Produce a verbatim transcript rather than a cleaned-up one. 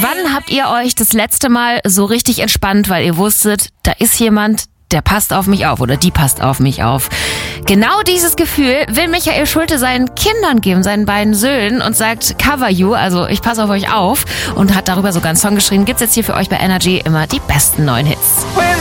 Wann habt ihr euch das letzte Mal so richtig entspannt, weil ihr wusstet, da ist jemand, der passt auf mich auf oder die passt auf mich auf? Genau dieses Gefühl will Michael Schulte seinen Kindern geben, seinen beiden Söhnen, und sagt Cover You, also ich passe auf euch auf, und hat darüber sogar einen Song geschrieben. Gibt's jetzt hier für euch bei Energy immer die besten neuen Hits.